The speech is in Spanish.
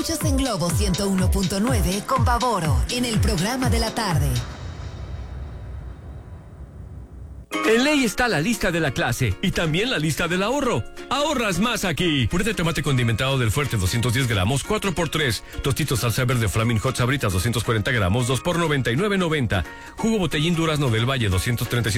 escuchas en Globo 101.9 con Pavoro en el programa de la tarde. En Ley está la lista de la clase y también la lista del ahorro. Ahorras más aquí. Puré de tomate condimentado del Fuerte 210 gramos, 4x3. Tostitos salsa verde Flaming Hot Sabritas 240 gramos, 2 por $99.90. Jugo botellín durazno del Valle 237